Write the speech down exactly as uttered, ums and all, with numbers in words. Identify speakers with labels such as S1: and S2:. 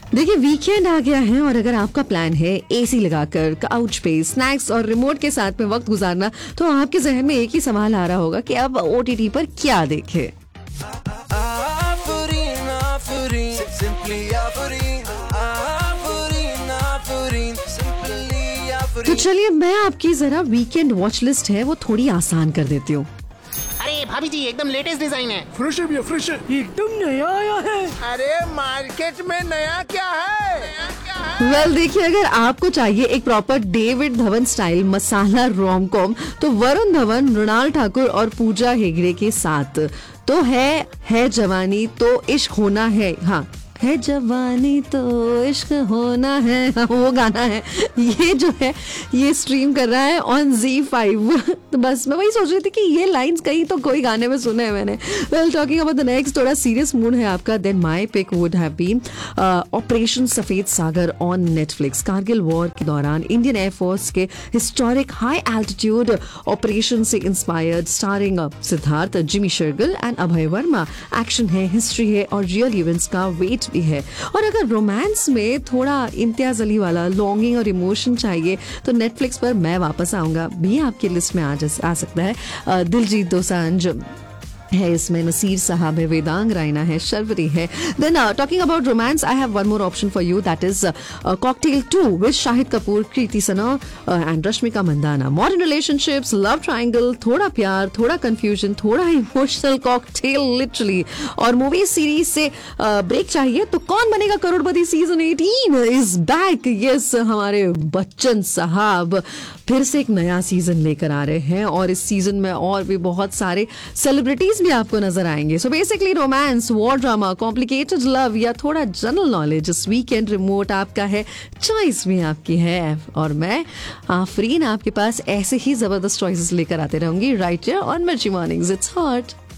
S1: देखिए वीकेंड आ गया है और अगर आपका प्लान है एसी लगाकर काउच पे स्नैक्स और रिमोट के साथ में वक्त गुजारना, तो आपके जहन में एक ही सवाल आ रहा होगा कि अब ओटीटी पर क्या देखें। तो चलिए मैं आपकी जरा वीकेंड वॉच लिस्ट है वो थोड़ी आसान कर देती हूँ।
S2: अरे भाभी जी एकदम लेटेस्ट डिजाइन है।
S3: फ्रेश है भैया, फ्रेश है, एकदम नया आया है।
S4: अरे मार्केट में नया क्या है?
S1: वेल well, देखिए अगर आपको चाहिए एक प्रॉपर डेविड धवन स्टाइल मसाला रोम कॉम, तो वरुण धवन, मृणाल ठाकुर और पूजा हेगड़े के साथ तो है है जवानी तो इश्क होना है। हाँ, है जवानी तो इश्क होना है, हाँ, वो गाना है। ये जो है ये स्ट्रीम कर रहा है ऑन ज़ी फाइव। तो बस मैं वही सोच रही थी कि ये लाइंस कहीं तो कोई गाने में सुने हैं मैंने। Well talking about the next, थोड़ा सीरियस मूड है आपका, then my pick would have been operation सफेद सागर ऑन नेटफ्लिक्स। कारगिल वॉर के दौरान इंडियन एयरफोर्स के हिस्टोरिक हाई एल्टीट्यूड ऑपरेशन से inspired, starring Siddharth, Jimmy Shergill and Abhay Verma. Action है, हिस्ट्री है और रियल इवेंट्स का वेट भी है। और अगर रोमांस में थोड़ा इम्तियाज अली वाला लॉन्गिंग और इमोशन चाहिए तो नेटफ्लिक्स पर मैं वापस आऊंगा भी आपकी लिस्ट में आ, आ सकता है। दिलजीत दोसांझ है इसमें, नसीर साहब है, वेदांग रायना है, शर्वरी है। Then talking about romance, I have one more option for you, that is cocktail to with Shahid Kapoor, Kriti Sana and Rashmika Mandanna. Modern relationships, love triangle, थोड़ा प्यार, थोड़ा कंफ्यूजन, थोड़ा इमोशनल कॉकटेल लिटरली। और मूवी सीरीज से ब्रेक uh, चाहिए तो कौन बनेगा करोड़पति season eighteen is back. Yes, हमारे बच्चन साहब फिर से एक नया सीजन लेकर आ रहे हैं और इस सीजन में और भी बहुत सारे सेलिब्रिटीज भी आपको नजर आएंगे। So basically romance, war drama, complicated love या थोड़ा जनरल नॉलेज, इस वीकेंड रिमोट आपका है, चॉइस भी आपकी है। और मैं आफरीन आपके पास ऐसे ही जबरदस्त चॉइसेस लेकर आते रहूंगी राइट हियर ऑन मिर्ची मॉर्निंग्स। It's hot.